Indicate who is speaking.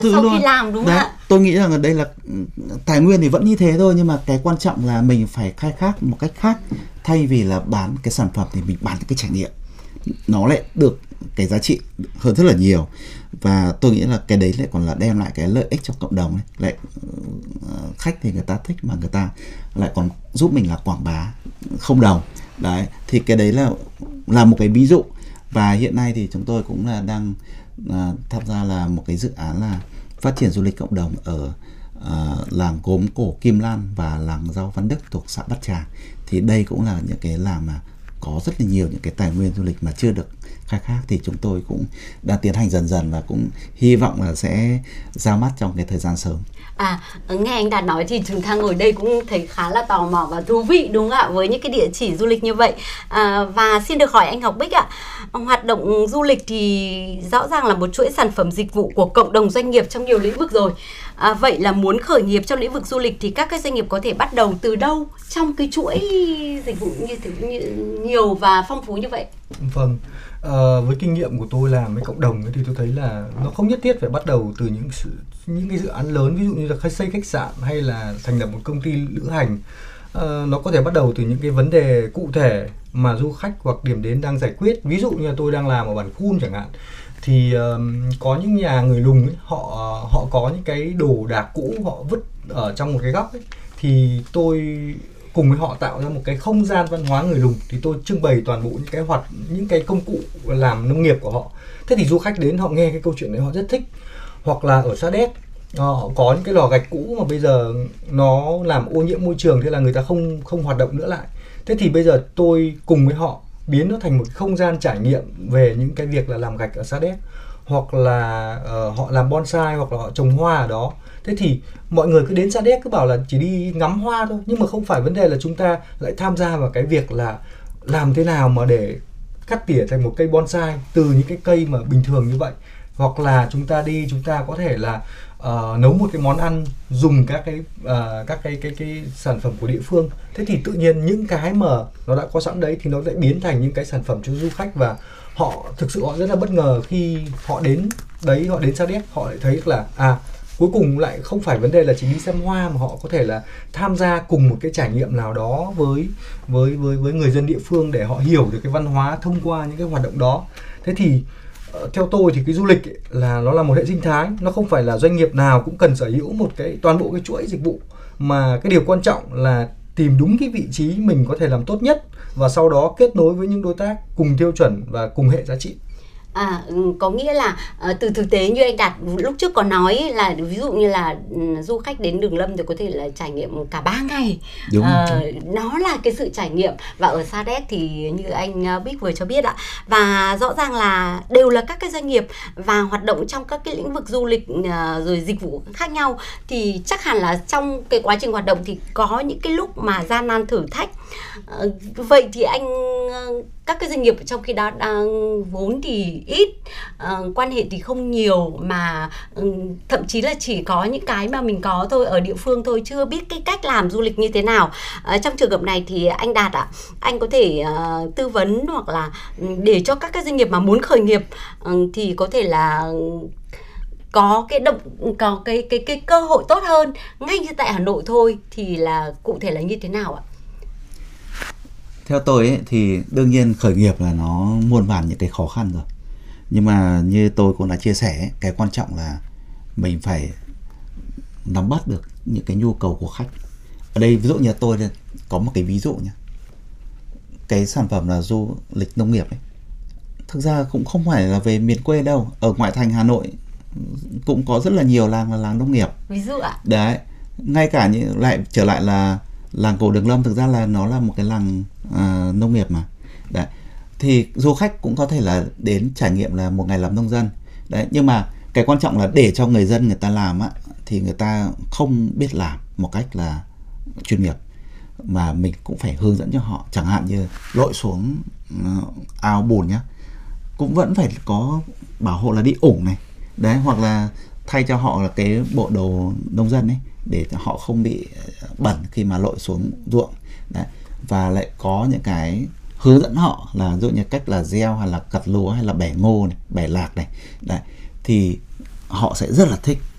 Speaker 1: sau khi làm, đúng không ạ?
Speaker 2: Tôi nghĩ rằng ở đây là tài nguyên thì vẫn như thế thôi, nhưng mà cái quan trọng là mình phải khai thác một cách khác. Thay vì là bán cái sản phẩm thì mình bán cái trải nghiệm, nó lại được cái giá trị hơn rất là nhiều. Và tôi nghĩ là cái đấy lại còn là đem lại cái lợi ích cho cộng đồng ấy. Lại khách thì người ta thích, mà người ta lại còn giúp mình là quảng bá không đồng. Đấy, thì cái đấy là một cái ví dụ. Và hiện nay thì chúng tôi cũng là đang tham gia là một cái dự án là phát triển du lịch cộng đồng ở làng gốm cổ Kim Lan và làng rau Văn Đức thuộc xã Bát Tràng. Thì đây cũng là những cái làng mà có rất là nhiều những cái tài nguyên du lịch mà chưa được khai thác, thì chúng tôi cũng đang tiến hành dần dần và cũng hy vọng là sẽ ra mắt trong cái thời gian sớm.
Speaker 1: Nghe anh Đạt nói thì chúng ta ngồi đây cũng thấy khá là tò mò và thú vị, đúng không ạ, với những cái địa chỉ du lịch như vậy. Và xin được hỏi anh Ngọc Bích ạ, hoạt động du lịch thì rõ ràng là một chuỗi sản phẩm dịch vụ của cộng đồng doanh nghiệp trong nhiều lĩnh vực rồi. Vậy là muốn khởi nghiệp trong lĩnh vực du lịch thì các cái doanh nghiệp có thể bắt đầu từ đâu trong cái chuỗi dịch vụ như nhiều và phong phú như vậy?
Speaker 3: Vâng, với kinh nghiệm của tôi làm với cộng đồng thì tôi thấy là nó không nhất thiết phải bắt đầu từ những cái dự án lớn, ví dụ như là xây khách sạn hay là thành lập một công ty lữ hành. Nó có thể bắt đầu từ những cái vấn đề cụ thể mà du khách hoặc điểm đến đang giải quyết. Ví dụ như là tôi đang làm ở Bản Khun chẳng hạn, thì có những nhà người Lùng ấy, họ có những cái đồ đạc cũ họ vứt ở trong một cái góc ấy, thì tôi cùng với họ tạo ra một cái không gian văn hóa người Lùng. Thì tôi trưng bày toàn bộ những cái công cụ làm nông nghiệp của họ. Thế thì du khách đến họ nghe cái câu chuyện đấy họ rất thích. Hoặc là ở Sa Đéc họ có những cái lò gạch cũ mà bây giờ nó làm ô nhiễm môi trường, thế là người ta không hoạt động nữa lại. Thế thì bây giờ tôi cùng với họ biến nó thành một không gian trải nghiệm về những cái việc là làm gạch ở Sa Đéc, hoặc là họ làm bonsai, hoặc là họ trồng hoa ở đó. Thế thì mọi người cứ đến Sa Đéc cứ bảo là chỉ đi ngắm hoa thôi, nhưng mà không phải vấn đề là chúng ta lại tham gia vào cái việc là làm thế nào mà để cắt tỉa thành một cây bonsai từ những cái cây mà bình thường như vậy. Hoặc là chúng ta có thể là nấu một cái món ăn dùng các cái sản phẩm của địa phương. Thế thì tự nhiên những cái mà nó đã có sẵn đấy thì nó sẽ biến thành những cái sản phẩm cho du khách, và họ thực sự họ rất là bất ngờ khi họ đến đấy, họ đến Sa Đéc họ lại thấy là cuối cùng lại không phải vấn đề là chỉ đi xem hoa, mà họ có thể là tham gia cùng một cái trải nghiệm nào đó với người dân địa phương để họ hiểu được cái văn hóa thông qua những cái hoạt động đó. Thế thì theo tôi thì cái du lịch ấy, là nó là một hệ sinh thái, nó không phải là doanh nghiệp nào cũng cần sở hữu toàn bộ cái chuỗi dịch vụ, mà cái điều quan trọng là tìm đúng cái vị trí mình có thể làm tốt nhất, và sau đó kết nối với những đối tác cùng tiêu chuẩn và cùng hệ giá trị.
Speaker 1: Có nghĩa là từ thực tế như anh Đạt lúc trước có nói là ví dụ như là du khách đến Đường Lâm thì có thể là trải nghiệm cả 3 ngày.
Speaker 2: Đúng.
Speaker 1: Nó là cái sự trải nghiệm. Và ở Sa Đéc thì như anh Bích vừa cho biết ạ, và rõ ràng là đều là các cái doanh nghiệp và hoạt động trong các cái lĩnh vực du lịch rồi dịch vụ khác nhau, thì chắc hẳn là trong cái quá trình hoạt động thì có những cái lúc mà gian nan thử thách. Vậy thì các cái doanh nghiệp trong khi đó đang vốn thì ít, quan hệ thì không nhiều, mà thậm chí là chỉ có những cái mà mình có thôi, ở địa phương thôi, chưa biết cái cách làm du lịch như thế nào. Trong trường hợp này thì anh Đạt ạ, anh có thể tư vấn hoặc là để cho các cái doanh nghiệp mà muốn khởi nghiệp thì có thể là có cái cơ hội tốt hơn ngay như tại Hà Nội thôi, thì là cụ thể là như thế nào ạ?
Speaker 2: Theo tôi ấy, thì đương nhiên khởi nghiệp là nó muôn vàn những cái khó khăn rồi. Nhưng mà như tôi cũng đã chia sẻ, cái quan trọng là mình phải nắm bắt được những cái nhu cầu của khách. Ở đây ví dụ như tôi có một cái ví dụ nhé. Cái sản phẩm là du lịch nông nghiệp ấy, thực ra cũng không phải là về miền quê đâu. Ở ngoại thành Hà Nội cũng có rất là nhiều làng là làng nông nghiệp.
Speaker 1: Ví dụ ạ?
Speaker 2: Đấy, ngay cả lại trở lại là làng cổ Đường Lâm, thực ra là nó là một cái làng nông nghiệp mà. Đấy, thì du khách cũng có thể là đến trải nghiệm là một ngày làm nông dân. Đấy, nhưng mà cái quan trọng là để cho người dân người ta làm á, thì người ta không biết làm một cách là chuyên nghiệp, mà mình cũng phải hướng dẫn cho họ. Chẳng hạn như lội xuống ao bùn nhá, cũng vẫn phải có bảo hộ là đi ủng này. Đấy, hoặc là thay cho họ là cái bộ đồ nông dân ấy, để họ không bị bẩn khi mà lội xuống ruộng. Đấy, và lại có những cái hướng dẫn họ là ví dụ như cách là gieo hay là cặt lúa hay là bẻ ngô này, bẻ lạc này. Đấy, thì họ sẽ rất là thích.